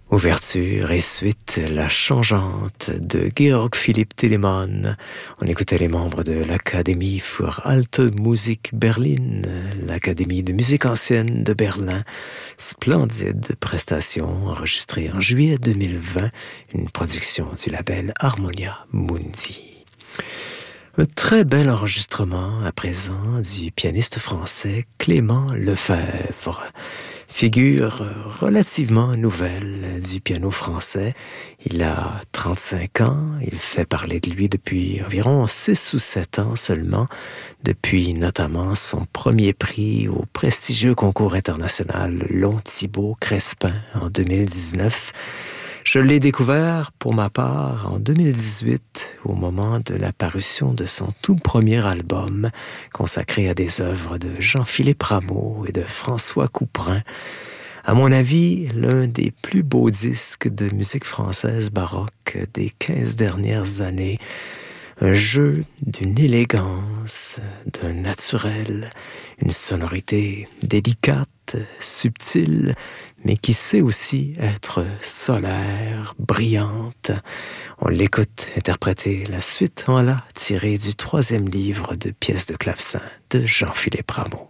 Ouverture et suite, La Changeante de Georg Philipp Telemann. On écoutait les membres de l'Akademie für Alte Musik Berlin, l'Académie de musique ancienne de Berlin. Splendide prestation enregistrée en juillet 2020, une production du label Harmonia Mundi. Un très bel enregistrement à présent du pianiste français Clément Lefebvre. Figure relativement nouvelle du piano français. Il a 35 ans, il fait parler de lui depuis environ 6 ou 7 ans seulement, depuis notamment son premier prix au prestigieux concours international Long Thibaut Crespin en 2019. Je l'ai découvert, pour ma part, en 2018, au moment de la parution de son tout premier album, consacré à des œuvres de Jean-Philippe Rameau et de François Couperin. À mon avis, l'un des plus beaux disques de musique française baroque des 15 dernières années. Un jeu d'une élégance, d'un naturel, une sonorité délicate, subtile, mais qui sait aussi être solaire, brillante. On l'écoute interpréter la suite en la tirée du 3e livre de pièces de clavecin de Jean-Philippe Rameau.